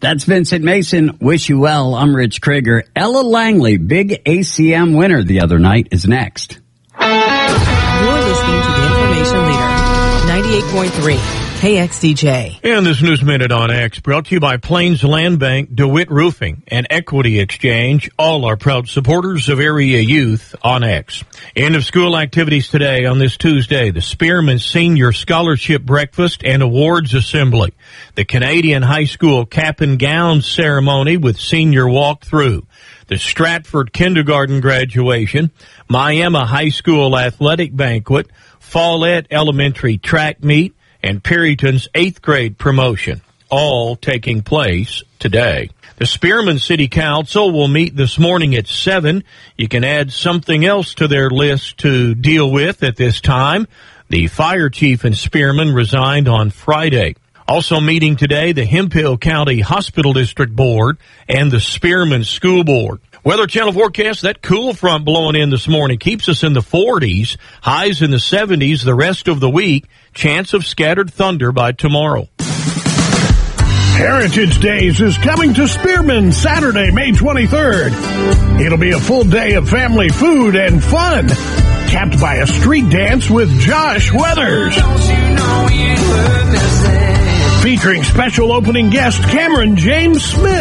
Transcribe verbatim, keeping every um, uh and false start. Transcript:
That's Vincent Mason. Wish you well. I'm Rich Krieger. Ella Langley, big A C M winner the other night, is next. You're listening to the Information Leader, ninety-eight point three K X D J. And this News Minute on X, brought to you by Plains Land Bank, DeWitt Roofing, and Equity Exchange. All are proud supporters of area youth on X. End of school activities today on this Tuesday. The Spearman Senior Scholarship Breakfast and Awards Assembly. The Canadian High School Cap and Gown Ceremony with Senior Walkthrough. The Stratford Kindergarten Graduation. Miami High School Athletic Banquet. Follett Elementary Track Meet. And Perryton's eighth grade promotion, all taking place today. The Spearman City Council will meet this morning at seven. You can add something else to their list to deal with at this time. The fire chief in Spearman resigned on Friday. Also meeting today, the Hemphill County Hospital District Board and the Spearman School Board. Weather Channel forecast, that cool front blowing in this morning keeps us in the forties, highs in the seventies the rest of the week, chance of scattered thunder by tomorrow. Heritage Days is coming to Spearman Saturday, May twenty-third. It'll be a full day of family food and fun, capped by a street dance with Josh Weathers. Featuring special opening guest Cameron James Smith.